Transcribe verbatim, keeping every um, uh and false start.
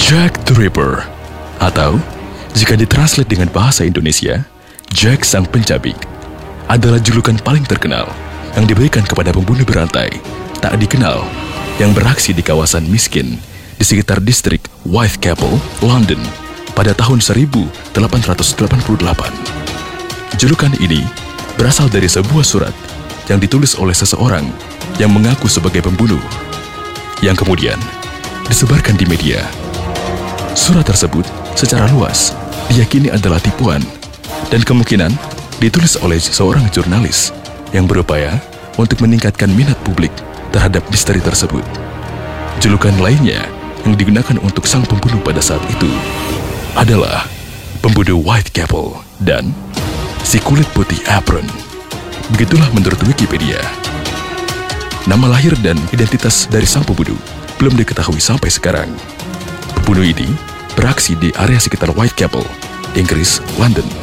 Jack the Ripper, atau jika ditranslate dengan bahasa Indonesia, Jack Sang Pencabik, adalah julukan paling terkenal yang diberikan kepada pembunuh berantai tak dikenal yang beraksi di kawasan miskin di sekitar distrik Whitechapel, London pada tahun seribu delapan ratus delapan puluh delapan. Julukan ini berasal dari sebuah surat yang ditulis oleh seseorang yang mengaku sebagai pembunuh, yang kemudian disebarkan di media. Surat tersebut secara luas diyakini adalah tipuan dan kemungkinan ditulis oleh seorang jurnalis yang berupaya untuk meningkatkan minat publik terhadap misteri tersebut. Julukan lainnya yang digunakan untuk sang pembunuh pada saat itu adalah pembunuh Whitechapel dan si kulit putih Apron. Begitulah menurut Wikipedia. Nama lahir dan identitas dari sang pembunuh belum diketahui sampai sekarang. Pembunuh ini beraksi di area sekitar Whitechapel, Inggris, London.